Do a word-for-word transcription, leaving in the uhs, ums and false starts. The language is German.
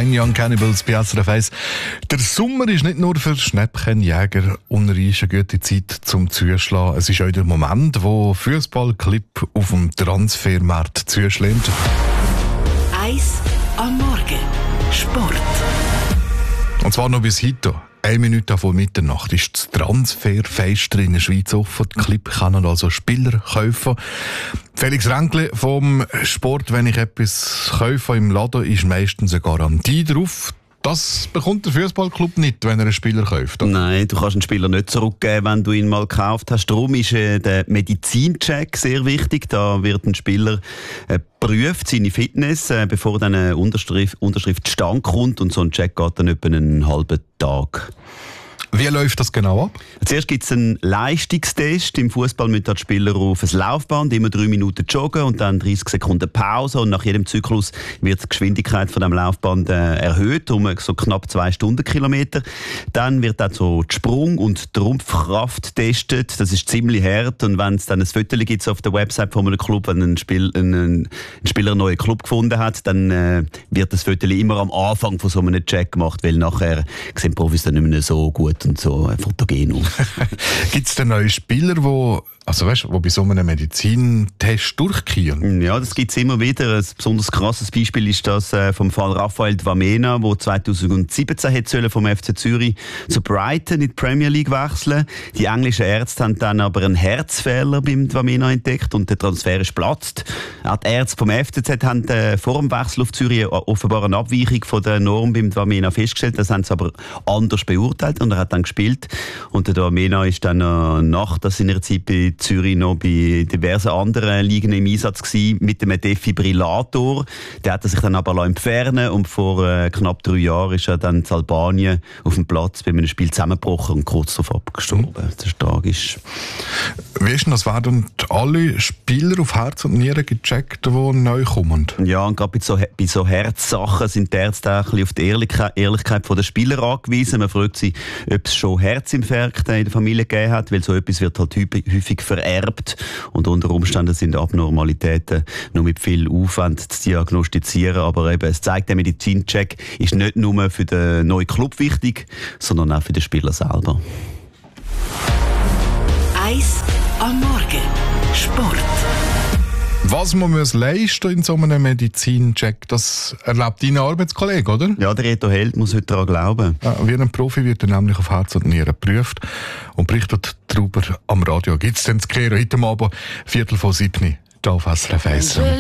Fine Young Cannibals bei S R F eins. Der Sommer ist nicht nur für Schnäppchenjäger und eine gute Zeit zum Zuschlagen. Es ist auch der Moment, wo Fußballclub auf dem Transfermarkt zuschlägt. Eis am Morgen. Sport. Und zwar noch bis heute. Eine Minute vor Mitternacht ist das Transferfenster in der Schweiz offen. Die Club können also Spieler kaufen. Felix Ränkle vom Sport, wenn ich etwas kaufe im Laden, ist meistens eine Garantie drauf. Das bekommt der Fußballclub nicht, wenn er einen Spieler kauft. Oder? Nein, du kannst einen Spieler nicht zurückgeben, wenn du ihn mal gekauft hast. Darum ist äh, der Medizincheck sehr wichtig. Da wird ein Spieler äh, prüft seine Fitness, äh, bevor dann eine Unterschrift, Unterschrift zustande kommt. Und so ein Check geht dann etwa einen halben Tag. Wie läuft das genau ab? Zuerst gibt es einen Leistungstest. Im Fußball müssen die Spieler auf ein Laufband immer drei Minuten joggen und dann dreißig Sekunden Pause. Und nach jedem Zyklus wird die Geschwindigkeit von dem Laufband äh, erhöht um so knapp zwei Stundenkilometer. Dann wird auch so die Sprung- und die Rumpfkraft getestet. Das ist ziemlich hart. Und wenn es dann ein Foto gibt auf der Website von einem Club, wenn ein, Spiel, ein, ein Spieler einen neuen Club gefunden hat, dann äh, wird das Foto immer am Anfang von so einem Check gemacht, weil nachher sehen Profis dann nicht mehr so gut und so fotogen aus. Gibt es denn neue Spieler, die also weißt, wo bei so einem Medizintest durchgehen? Ja, das gibt es immer wieder. Ein besonders krasses Beispiel ist das äh, vom Fall Raphael Dwamena, der zweitausendsiebzehn hätte vom F C Zürich zu Brighton in die Premier League wechseln. Die englischen Ärzte haben dann aber einen Herzfehler beim Dwamena entdeckt und der Transfer ist geplatzt. Auch die Ärzte vom F C Z haben äh, vor dem Wechsel auf Zürich offenbar eine Abweichung von der Norm beim Dwamena festgestellt. Das haben sie aber anders beurteilt und er hat dann gespielt. Und der Dwamena ist dann äh, nach seiner Zeit bei Zürich noch bei diversen anderen Ligen im Einsatz gewesen, mit dem Defibrillator. Der hat er sich dann aber entfernen und vor äh, knapp drei Jahren ist er dann in Albanien auf dem Platz bei einem Spiel zusammengebrochen und kurz darauf abgestorben. Mhm. Das ist tragisch. Wie ist denn das? Werden alle Spieler auf Herz und Nieren gecheckt, die neu kommen? Ja, und gerade bei so, bei so Herzsachen sind die Ärzte auch ein bisschen auf die Ehrlichkeit, Ehrlichkeit der Spieler angewiesen. Man fragt sie, ob es schon Herzinfarkte in der Familie gegeben hat, weil so etwas wird halt häufig vererbt und unter Umständen sind Abnormalitäten nur mit viel Aufwand zu diagnostizieren, aber eben, es zeigt, der Medizincheck ist nicht nur für den neuen Club wichtig, sondern auch für den Spieler selber. Eis am Morgen. Sport. Was man muss leisten in so einem Medizincheck, das erlaubt dein Arbeitskollege, oder? Ja, der Reto Held muss heute daran glauben. Ja, wie ein Profi wird er nämlich auf Herz und Nieren geprüft und berichtet darüber am Radio. Gibt es denn zu klären heute Abend, Viertel vor sieben, auf S R F eins.